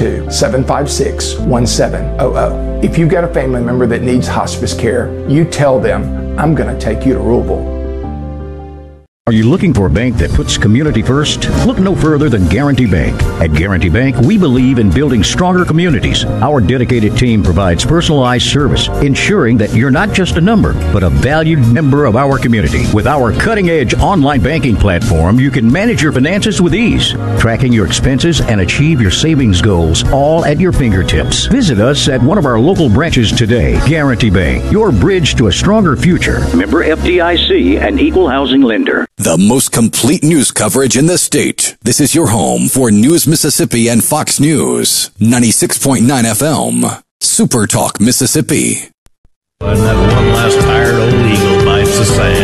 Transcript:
412-756-1700. If you've got a family member that needs hospice care, you tell them, I'm going to take you to Louisville. Are you looking for a bank that puts community first? Look no further than Guarantee Bank. At Guarantee Bank, we believe in building stronger communities. Our dedicated team provides personalized service, ensuring that you're not just a number, but a valued member of our community. With our cutting-edge online banking platform, you can manage your finances with ease, tracking your expenses and achieve your savings goals, all at your fingertips. Visit us at one of our local branches today. Guarantee Bank, your bridge to a stronger future. Member FDIC, an equal housing lender. The most complete news coverage in the state. This is your home for News Mississippi and Fox News. 96.9 FM. Super Talk Mississippi. And that one last tired old eagle bites the sand.